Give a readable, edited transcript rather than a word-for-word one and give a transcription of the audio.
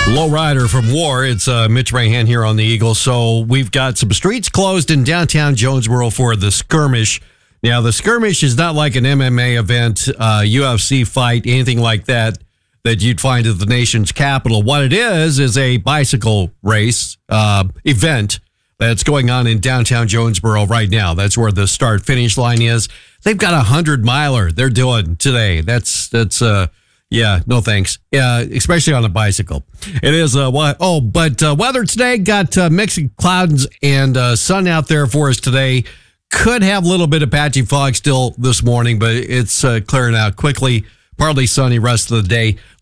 Lowrider from War. It's Mitch Mahan here on the Eagle. So we've got some streets closed in downtown Jonesboro for the skirmish. Now, the skirmish is not like an MMA event, UFC fight, anything like that you'd find at the nation's capital. What it is a bicycle race event that's going on in downtown Jonesboro right now. That's where the start-finish line is. They've got a 100-miler they're doing today. Yeah, no thanks. Especially on a bicycle. It is weather today got mixing clouds and sun out there for us today. Could have a little bit of patchy fog still this morning, but it's clearing out quickly. Partly sunny rest of the day.